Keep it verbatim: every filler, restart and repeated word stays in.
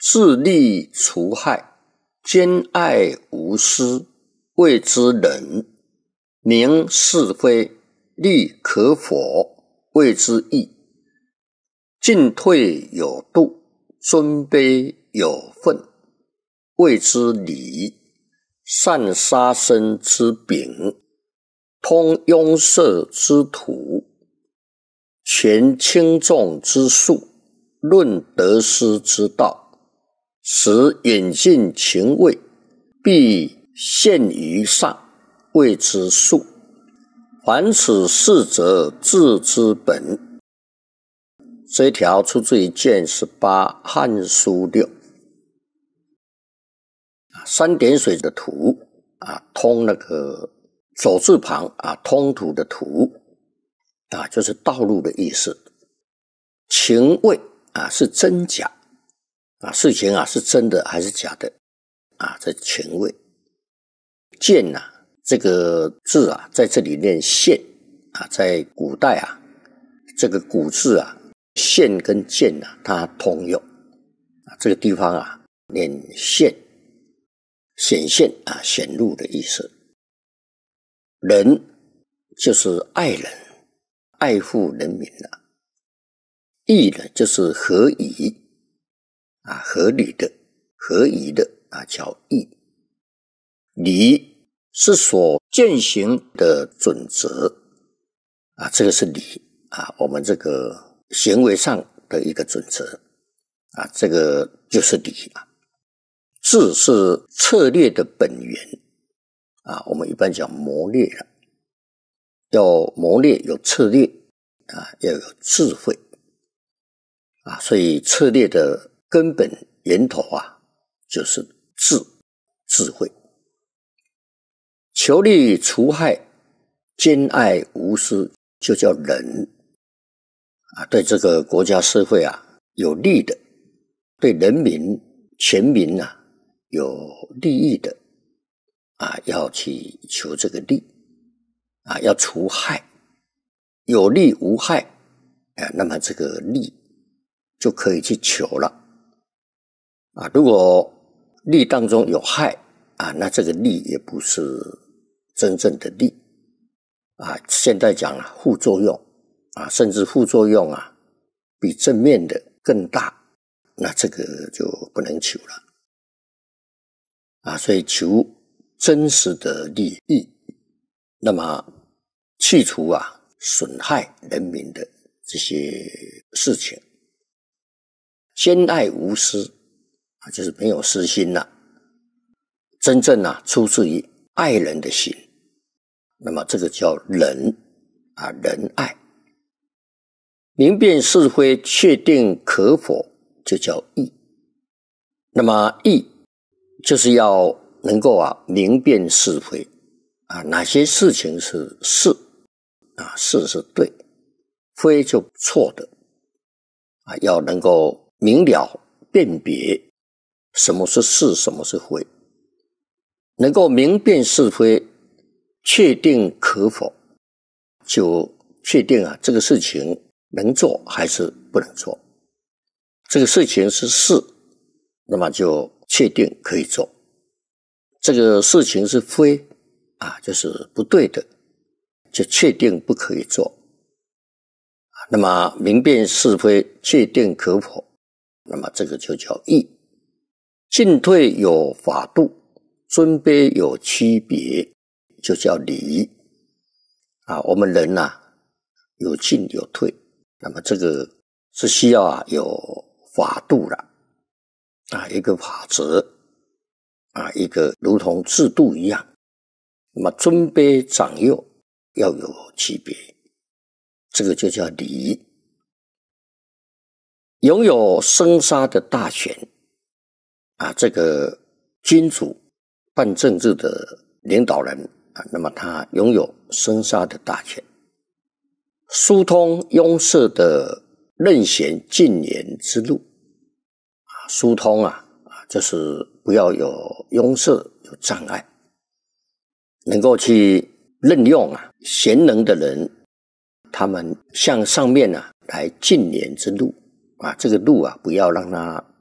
自利除害，兼爱无私，谓之仁；明是非，立可否，谓之义；进退有度，尊卑有分，谓之礼；善杀生之柄，通壅塞之途，全轻重之术，论得失之道，使远近情味，必现于上，谓之术。凡此四则，治之本。这一条出自于卷十八《汉书六》。三点水的图啊，通那个走字旁啊，通途的途啊，就是道路的意思。情味啊，是真假啊，事情啊是真的还是假的啊？这情味。见呐、啊，这个字啊，在这里念现啊，在古代啊，这个古字啊，现跟见啊，它通用啊。这个地方啊，念现，显现啊，显露的意思。仁就是爱人，爱护人民啊。义呢，就是合宜啊，合理的、合宜的啊，叫义。礼是所践行的准则啊，这个是礼啊，我们这个行为上的一个准则啊，这个就是礼啊。智是策略的本源啊，我们一般讲谋略了，要谋略有策略啊，要有智慧啊，所以策略的根本源头啊，就是智，智慧。求利除害，兼爱无私，就叫仁啊，对这个国家社会啊有利的，对人民全民啊有利益的啊，要去求这个利啊，要除害，有利无害啊，那么这个利就可以去求了啊。如果利当中有害啊，那这个利也不是真正的利啊。现在讲了副作用啊，甚至副作用啊比正面的更大，那这个就不能求了啊。所以求真实的利益，那么去除啊损害人民的这些事情。兼爱无私啊，就是没有私心了、啊，真正啊出自于爱人的心，那么这个叫仁啊，仁爱。明辨是非，确定可否，就叫义。那么义就是要能够啊明辨是非啊，哪些事情是是啊，是是对，非就错的啊，要能够明了辨别什么是是，什么是非，能够明辨是非，确定可否，就确定啊这个事情能做还是不能做。这个事情是是，那么就确定可以做。这个事情是非啊，就是不对的，就确定不可以做。那么明辨是非，确定可否，那么这个就叫义。进退有法度，尊卑有区别，就叫礼啊。我们人啊有进有退，那么这个是需要啊有法度了啊，一个法则啊，一个如同制度一样。那么尊卑长幼要有区别，这个就叫礼。拥有生杀的大权啊，这个君主办政治的领导人啊，那么他拥有生杀的大权，疏通壅塞的任贤进言之路啊，疏通啊啊，就是不要有壅塞有障碍，能够去任用啊贤能的人，他们向上面啊来进言之路啊，这个路啊不要让它